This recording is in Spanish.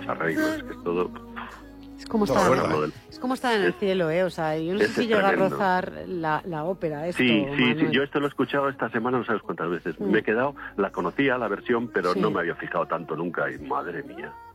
los arreglos, que es todo... Es como estar en el cielo, ¿eh? O sea, yo no sé si llega a rozar la ópera esto, Sí, Manuel. yo esto lo he escuchado esta semana no sabes cuántas veces. Me he quedado, la conocía la versión, pero no me había fijado tanto nunca y madre mía.